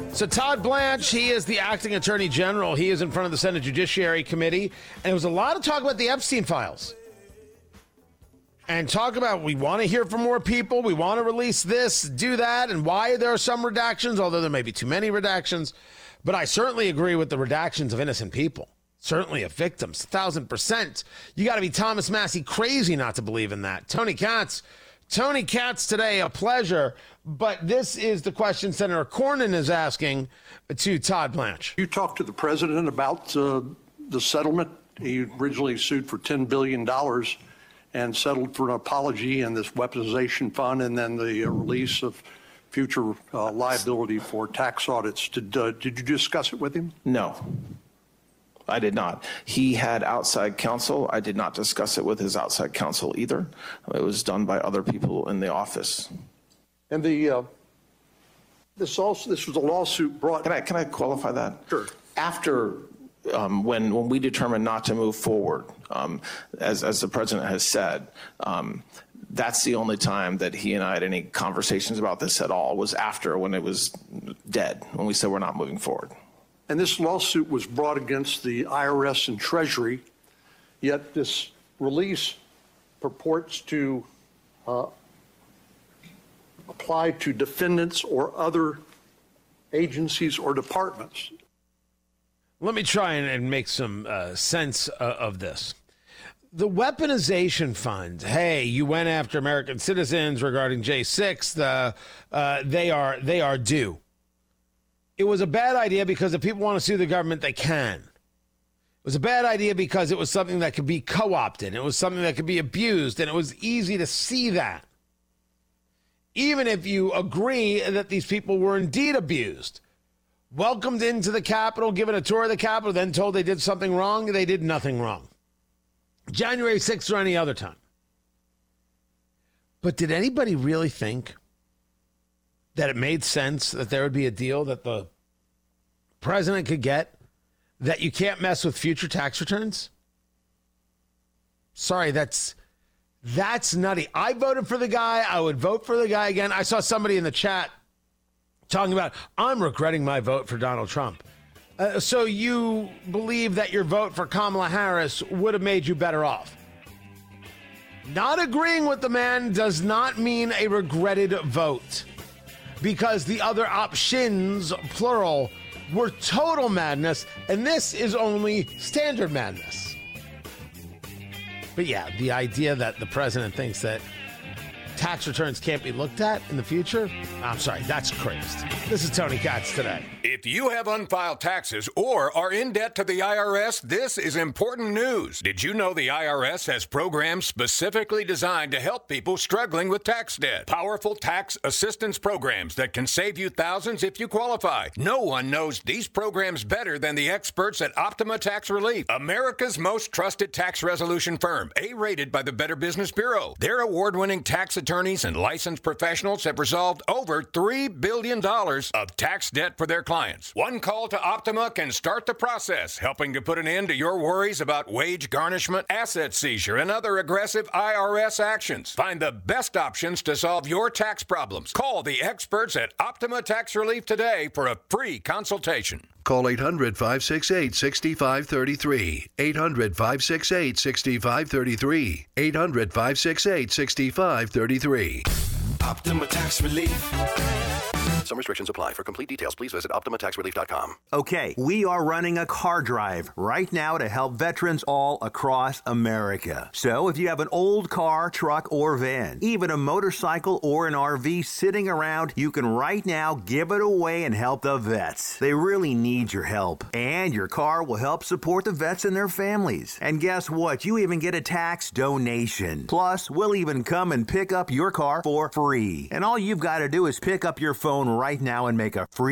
So Todd Blanche, he is the acting attorney general. He is in front of the Senate Judiciary Committee. And there was a lot of talk about the Epstein files. And talk about, we want to hear from more people. We want to release this, do that, and why there are some redactions, although there may be too many redactions. But I certainly agree with the redactions of innocent people. Certainly of victims, 1,000%. You got to be Thomas Massey crazy not to believe in that. Tony Katz today, a pleasure. But this is the question Senator Cornyn is asking to Todd Blanche. You talked to the president about the settlement. He originally sued for $10 billion and settled for an apology and this weaponization fund and then the release of future liability for tax audits. Did you discuss it with him? No, I did not. He had outside counsel. I did not discuss it with his outside counsel either. It was done by other people in the office. And this was a lawsuit brought. Can I qualify that? Sure. After when we determined not to move forward, as the president has said, that's the only time that he and I had any conversations about this at all, was after, when it was dead, when we said we're not moving forward. And this lawsuit was brought against the IRS and Treasury, yet this release purports to apply to defendants or other agencies or departments. Let me try and make some sense of this. The weaponization fund, hey, you went after American citizens regarding J6, they are due. It was a bad idea because if people want to sue the government, they can. It was a bad idea because it was something that could be co-opted. It was something that could be abused, and it was easy to see that. Even if you agree that these people were indeed abused, welcomed into the Capitol, given a tour of the Capitol, then told they did something wrong, they did nothing wrong. January 6th or any other time. But did anybody really think that it made sense that there would be a deal that the president could get that you can't mess with future tax returns? Sorry, that's nutty. I voted for the guy. I would vote for the guy again. I saw somebody in the chat talking about, I'm regretting my vote for Donald Trump. So you believe that your vote for Kamala Harris would have made you better off? Not agreeing with the man does not mean a regretted vote, because the other options, plural, were total madness, and this is only standard madness. But yeah, the idea that the president thinks that tax returns can't be looked at in the future, I'm sorry, that's crazed. This is Tony Katz today. If you have unfiled taxes or are in debt to the IRS, this is important news. Did you know the IRS has programs specifically designed to help people struggling with tax debt? Powerful tax assistance programs that can save you thousands if you qualify. No one knows these programs better than the experts at Optima Tax Relief, America's most trusted tax resolution firm, A-rated by the Better Business Bureau. Their award-winning tax attorneys and licensed professionals have resolved over $3 billion of tax debt for their clients. One call to Optima can start the process, helping to put an end to your worries about wage garnishment, asset seizure, and other aggressive IRS actions. Find the best options to solve your tax problems. Call the experts at Optima Tax Relief today for a free consultation. Call 800-568-6533. 800-568-6533. 800-568-6533. Optima Tax Relief. Some restrictions apply. For complete details, please visit OptimaTaxRelief.com. Okay, we are running a car drive right now to help veterans all across America. So if you have an old car, truck, or van, even a motorcycle or an RV sitting around, you can right now give it away and help the vets. They really need your help. And your car will help support the vets and their families. And guess what? You even get a tax donation. Plus, we'll even come and pick up your car for free. And all you've got to do is pick up your phone right now and make a free